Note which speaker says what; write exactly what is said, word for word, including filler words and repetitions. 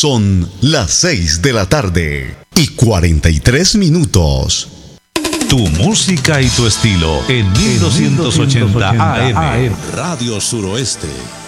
Speaker 1: Son las seis de la tarde y cuarenta y tres minutos.
Speaker 2: Tu música y tu estilo en mil doscientos ochenta A M.
Speaker 3: Radio Suroeste.